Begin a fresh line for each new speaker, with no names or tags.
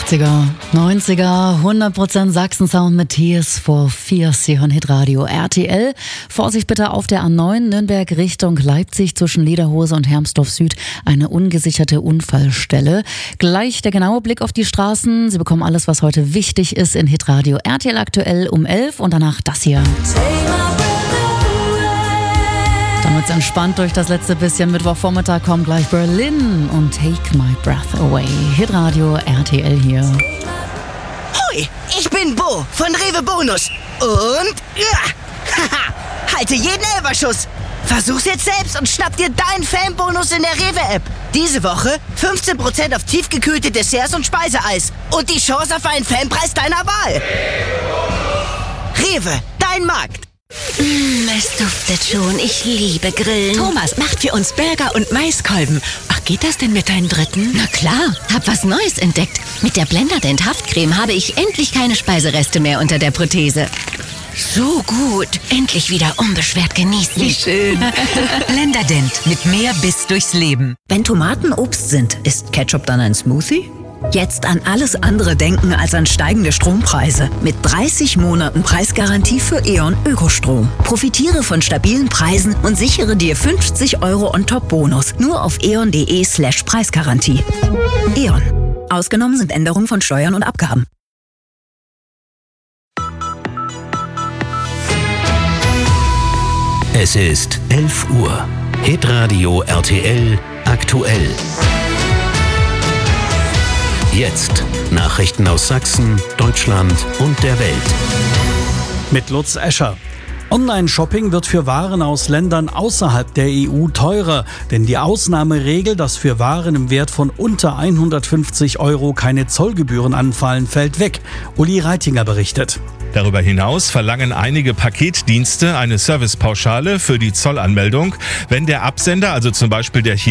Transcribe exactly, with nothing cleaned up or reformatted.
achtziger, neunziger, hundert Prozent Sachsen-Sound mit Tears for Fears. Sie hören Hitradio R T L. Vorsicht bitte auf der A neun Nürnberg Richtung Leipzig zwischen Lederhose und Hermsdorf Süd. Eine ungesicherte Unfallstelle. Gleich der genaue Blick auf die Straßen. Sie bekommen alles, was heute wichtig ist in Hitradio R T L aktuell um elf und danach das hier. Dann wird's entspannt durch das letzte bisschen. Mittwochvormittag kommt gleich Berlin und Take My Breath Away. Hitradio R T L hier.
Hoi, ich bin Bo von Rewe Bonus. Und ja, haha, halte jeden Elferschuss. Versuch's jetzt selbst und schnapp dir deinen Fanbonus in der Rewe-App. Diese Woche fünfzehn Prozent auf tiefgekühlte Desserts und Speiseeis. Und die Chance auf einen Fanpreis deiner Wahl. Rewe, dein Markt.
Mm, es duftet schon. Ich liebe Grillen.
Thomas macht für uns Burger und Maiskolben. Ach, geht das denn mit deinen Dritten?
Na klar, hab was Neues entdeckt. Mit der Blenderdent Haftcreme habe ich endlich keine Speisereste mehr unter der Prothese. So gut. Endlich wieder unbeschwert genießen.
Wie schön. Blenderdent mit mehr Biss durchs Leben.
Wenn Tomaten Obst sind, ist Ketchup dann ein Smoothie? Jetzt an alles andere denken als an steigende Strompreise. Mit dreißig Monaten Preisgarantie für E.ON Ökostrom. Profitiere von stabilen Preisen und sichere dir fünfzig Euro on top Bonus. Nur auf eon.de slash Preisgarantie. E.ON. Ausgenommen sind Änderungen von Steuern und Abgaben.
Es ist elf Uhr. Hitradio R T L aktuell. Jetzt Nachrichten aus Sachsen, Deutschland und der Welt.
Mit Lutz Escher. Online-Shopping wird für Waren aus Ländern außerhalb der E U teurer, denn die Ausnahmeregel, dass für Waren im Wert von unter hundertfünfzig Euro keine Zollgebühren anfallen, fällt weg. Uli Reitinger berichtet.
Darüber hinaus verlangen einige Paketdienste eine Servicepauschale für die Zollanmeldung, wenn der Absender, also zum Beispiel der